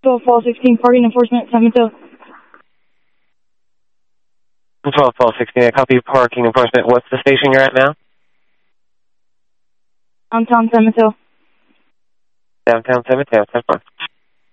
12-12-16, parking enforcement, San Mateo. 12-12-16, I copy parking enforcement. What's the station you're at now? Downtown San Mateo. Downtown San Mateo, 10-4.